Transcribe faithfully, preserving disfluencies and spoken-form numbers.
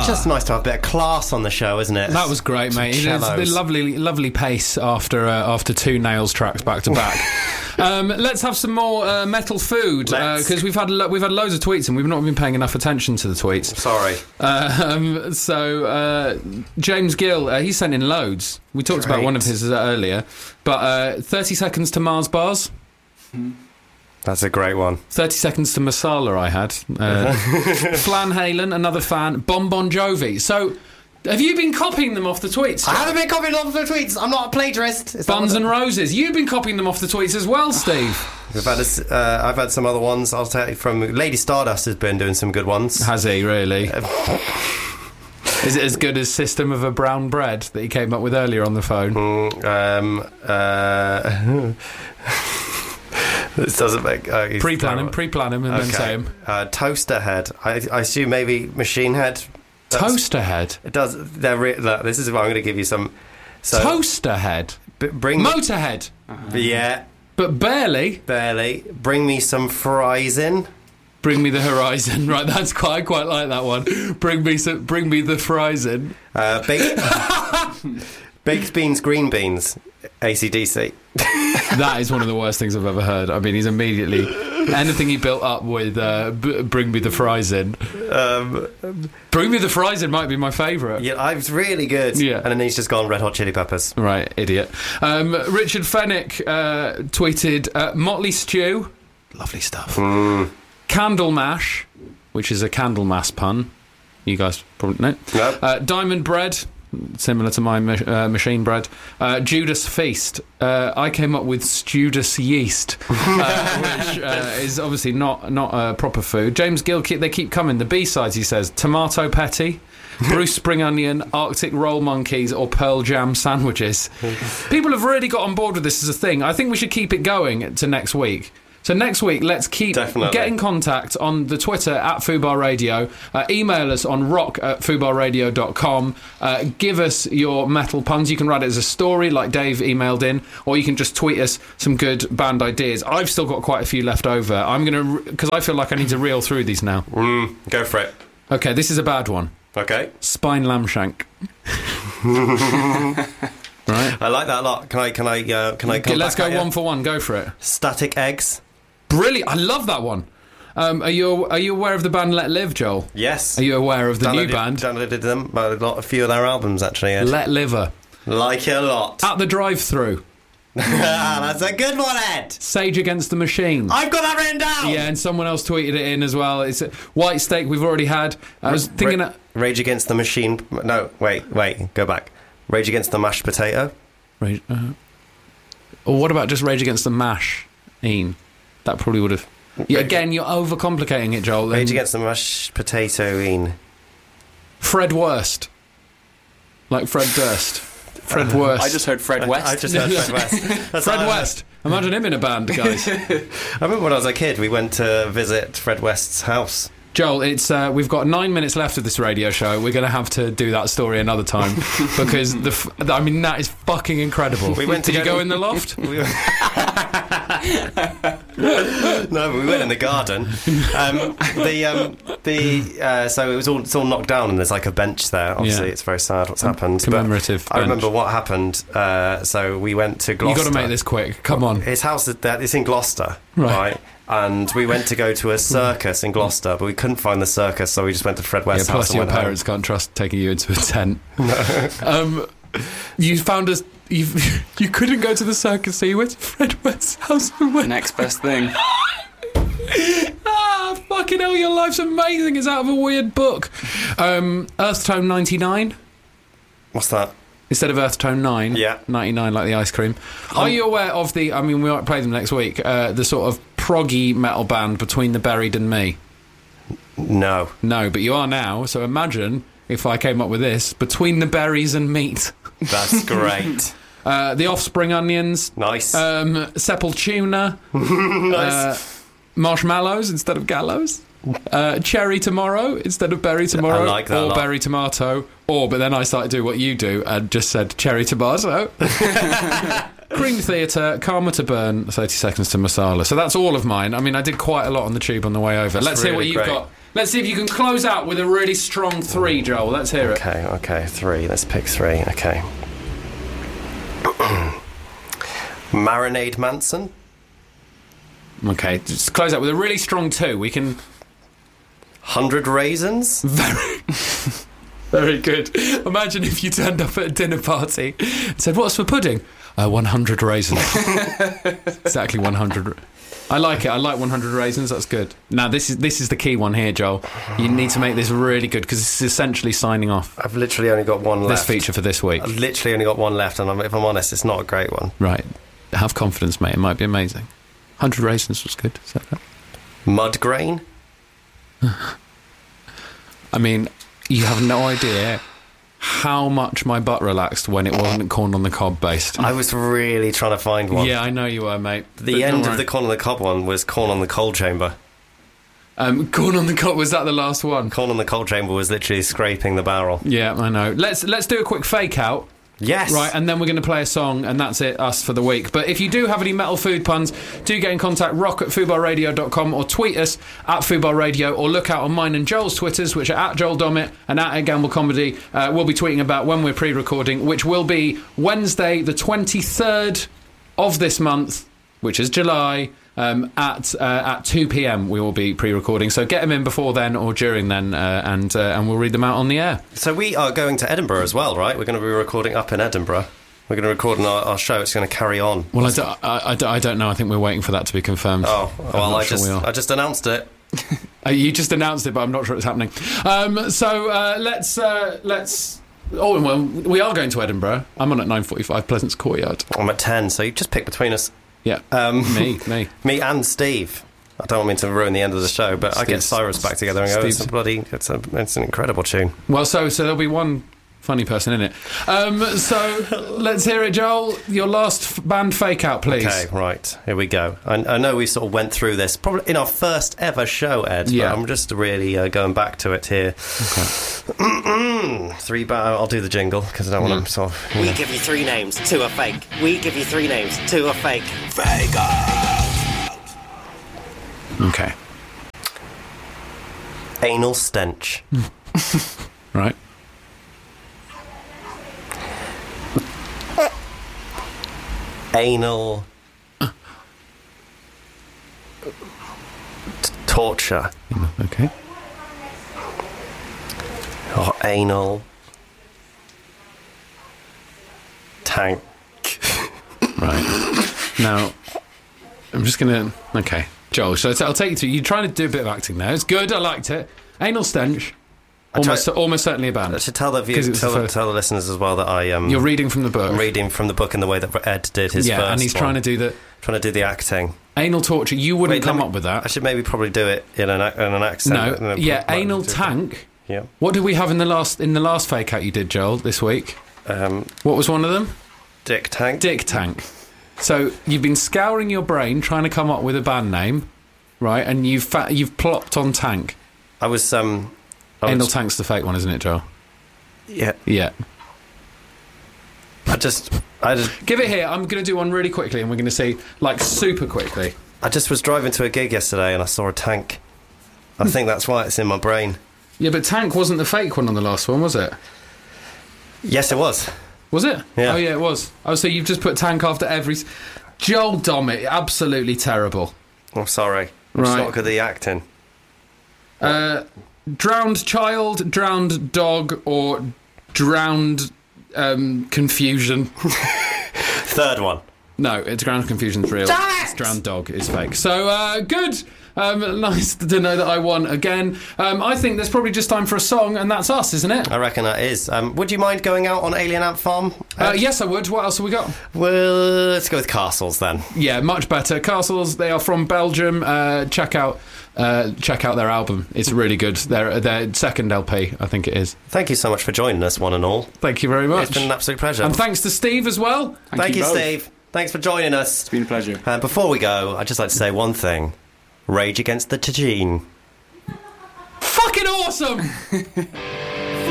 It's just nice to have a bit of class on the show, isn't it? That was great, mate. It's the lovely, lovely pace after uh, after two Nails tracks back to back. Um, let's have some more uh, metal food because uh, we've had lo- we've had loads of tweets and we've not been paying enough attention to the tweets. Sorry. Uh, um, so uh, James Gill, uh, he sent in loads. We talked Great. about one of his uh, earlier, but uh, thirty seconds to Mars bars. That's a great one. thirty seconds to Masala. I had uh, Flan Halen, another fan. Bon Bon Jovi. So. Have you been copying them off the tweets? I haven't been copying them off the tweets. I'm not a plagiarist. Is Buns and Roses. You've been copying them off the tweets as well, Steve. We've had a, uh, I've had some other ones. I'll tell you from Lady Stardust has been doing some good ones. Has he really? Is it as good as System of a Brown Bread that he came up with earlier on the phone? Mm, um, uh, this doesn't make... Uh, pre-plan him, pre-plan him and okay. then say him. Uh, Toaster Head. I, I assume maybe Machine Head... Toaster Head. It does. They're re- look, this is what I'm going to give you some. So, Toaster Head. B- bring Motorhead. Uh-huh. Yeah, but barely. Barely. Bring me some fries in. Bring me the horizon. Right, that's quite. I quite like that one. Bring me some. Bring me the fries in. Uh, baked, baked beans, green beans. A C D C. That is one of the worst things I've ever heard. I mean, he's immediately anything he built up with uh, b- bring me the fries in. Um, bring me the fries in might be my favourite. Yeah, I was really good. Yeah, and then he's just gone Red Hot Chili Peppers. Right, idiot. Um, Richard Fennick uh, tweeted uh, Motley Stew, lovely stuff. Mm. Candle Mash, which is a Candlemas pun. You guys probably know. No. Uh, Diamond Bread. Similar to my uh, machine bread. uh, Judas Feast. uh, I came up with Judas Yeast, uh, which uh, is obviously not not uh, proper food. James Gill, they keep coming. The B-sides, he says, tomato petty, Bruce Spring Onion, Arctic Roll Monkeys, or Pearl Jam sandwiches. People have really got on board with this as a thing. I think we should keep it going to next week. So next week, let's keep Definitely. get in contact on the Twitter at Fubar Radio. Uh, email us on rock at fubar radio dot com. Uh, give us your metal puns. You can write it as a story, like Dave emailed in, or you can just tweet us some good band ideas. I've still got quite a few left over. I'm gonna because I feel like I need to reel through these now. Mm, go for it. Okay, this is a bad one. Okay. Spine lamb shank. Right. I like that a lot. Can I? Can I? Uh, can I? Okay, let's go one for one. Go for it. Static Eggs. Brilliant! I love that one. Um, are you are you aware of the band Let Live, Joel? Yes. Are you aware of the downloaded, new band? Downloaded them, but a lot, a few of their albums actually. Ed. Let Liver. Like it a lot. At the drive-through. That's a good one, Ed. Sage Against the Machine. I've got that written down. Yeah, and someone else tweeted it in as well. It's a White Steak. We've already had. I was Ra- thinking. Ra- that Rage Against the Machine. No, wait, wait, go back. Rage Against the Mashed Potato. Rage. Uh, or what about just Rage Against the Mash? Ian. That probably would have. Yeah, again, you're overcomplicating it, Joel. Rage Against the Mashed Potato. Ian. Fred Worst. Like Fred Durst. Fred uh, Worst. I just heard Fred West. I, I just heard Fred West. That's Fred West. Imagine him in a band, guys. I remember when I was a kid, we went to visit Fred West's house. Joel, it's uh, we've got nine minutes left of this radio show. We're going to have to do that story another time because the f- I mean that is fucking incredible. We went to Did you go go to- in the loft? We were- no, but we went in the garden. Um, the um, the uh, so it was all it's all knocked down and there's like a bench there. Obviously, Yeah. it's very sad what's happened. Commemorative But I bench. remember what happened. Uh, so we went to Gloucester. You got to make this quick. Come on. His house is there. It's in Gloucester, Right. right? And we went to go to a circus in Gloucester, but we couldn't find the circus, so we just went to Fred West's Yeah, house. plus and your went home. parents can't trust taking you into a tent. um, you found us. You you couldn't go to the circus, so you went to Fred West's house and went. Next best thing. Ah, fucking hell! Your life's amazing. It's out of a weird book. Um, Earth Tone ninety-nine What's that? instead of Earth Tone nine. Yeah. ninety-nine like the ice cream. Are you aware of the? I mean, we might play them next week. Uh, the sort of proggy metal band Between the Buried and Me. No. No, but you are now. So imagine if I came up with this: Between the Berries and Meat. That's great. Uh, the Offspring Onions. Nice. Um, Sepultura. Nice. Uh, marshmallows instead of gallows. Uh, cherry tomorrow instead of berry tomorrow. I like that a or lot. berry tomato. Or, but then I started to do what you do and just said cherry tomato. Cream Theatre, Karma to Burn, thirty seconds to Masala. So that's all of mine. I mean, I did quite a lot on the tube on the way over. That's Let's really hear what you've great. got Let's see if you can close out with a really strong three, Joel. Let's hear it. Okay, okay, three. Let's pick three. Okay. Marinade Manson. Okay, just close out with a really strong two. We can... Hundred Raisins. Very... Very good. Imagine if you turned up at a dinner party and said, "What's for pudding?" Uh, one hundred raisins. Exactly one hundred. I like it. I like one hundred raisins. That's good. Now, this is this is the key one here, Joel. You need to make this really good because this is essentially signing off I've literally only got one left. this feature for this week. I've literally only got one left, and I'm, if I'm honest, it's not a great one. Right. Have confidence, mate. It might be amazing. one hundred raisins was good. Is that right? Mud grain. I mean, you have no idea how much my butt relaxed when it wasn't corn on the cob based. I was really trying to find one. Yeah, I know you were, mate. The end of the corn on the cob one was corn on the coal chamber. Um, corn on the cob, was that the last one? Corn on the coal chamber was literally scraping the barrel. Yeah, I know. Let's let's do a quick fake out. Yes. Right, and then we're going to play a song, and that's it, us for the week. But if you do have any metal food puns, do get in contact, rock at fubar radio dot com, or tweet us at fubar radio, or look out on mine and Joel's Twitters, which are at Joel Dommett and at Ed Gamble Comedy. Uh, we'll be tweeting about when we're pre-recording, which will be Wednesday, the twenty-third of this month, which is July, um, at uh, at two p.m. we will be pre-recording. So get them in before then or during then, uh, and uh, and we'll read them out on the air. So we are going to Edinburgh as well, right? We're going to be recording up in Edinburgh. We're going to record on our, our show. It's going to carry on. Well, I don't, I, I don't- I don't know. I think we're waiting for that to be confirmed. Oh, I'm well, not I sure just we are. I just announced it. Uh, you just announced it, but I'm not sure it's happening. Um, so uh, let's uh, let's. Oh well, we are going to Edinburgh. I'm on at nine forty-five, Pleasance Courtyard. I'm at ten, so you just pick between us. Yeah, Um, me, me. Me and Steve. I don't want me to ruin the end of the show, but I get Steve's- Cyrus back together and go, it's a Steve's- bloody, it's, a, it's an incredible tune. Well, so so there'll be one funny person in it. Um, so let's hear it, Joel. Your last f- band fake out, please. Okay, right, here we go. I, I know we sort of went through this probably in our first ever show, Ed, Yeah. but I'm just really uh, going back to it here. Okay. Three, ba- I'll do the jingle because I don't want to sort of... you We know. give you three names, two are fake. We give you three names, two are fake. Fake Okay. Anal stench. Right. Anal... t- torture. Okay. Or anal... tank. Right. Now, I'm just going to... Okay. Joel, so I'll take you through. You're trying to do a bit of acting now. It's good. I liked it. Anal Stench. Almost, tried- almost certainly a band. I should tell the, view, 'Cause it's tell, the the, first- tell the listeners as well that I um You're reading from the book. I'm reading from the book in the way that Ed did his yeah, first and he's one. trying to do the trying to do the acting. anal torture. You wouldn't Wait, come let me- up with that. I should maybe probably do it in an ac- in an accent. No. and then Yeah, put- anal do it. tank. Yeah. What did we have in the last in the last fake out you did, Joel, this week? Um, What was one of them? Dick tank. Dick Tank. So you've been scouring your brain trying to come up with a band name, right? And you've fa- you've plopped on Tank. I was um. I Anal was, Tank's the fake one, isn't it, Joel? yeah. Yeah. I just I just Give it here. I'm going to do one really quickly, and we're going to see like super quickly. I just was driving to a gig yesterday and I saw a tank. I think that's why it's in my brain. Yeah, but Tank wasn't the fake one on the last one, was it? Yes, it was. Was it? Yeah. Oh yeah, it was. Oh, so you've just put Tank after every. s- Joel Dommett, absolutely terrible. I'm sorry. I'm just Right. not good at the acting. Uh, drowned child, drowned dog, or drowned um, confusion. Third one. No, it's drowned confusion's real. It's drowned dog is fake. So uh, good. Um, nice to know that I won again. Um, I think there's probably just time for a song, and that's us, isn't it? I reckon that is. Um, would you mind going out on Alien Ant Farm? Uh, yes, I would. What else have we got? Well, let's go with Castles then. Yeah, much better. Castles. They are from Belgium. Uh, check out, uh, check out their album. It's really good. Their their second L P, I think it is. Thank you so much for joining us, one and all. Thank you very much. It's been an absolute pleasure. And thanks to Steve as well. Thank, you, you both. Steve. Thanks for joining us. It's been a pleasure. And before we go, I'd just like to say one thing. Rage Against the Tagine. Fucking awesome.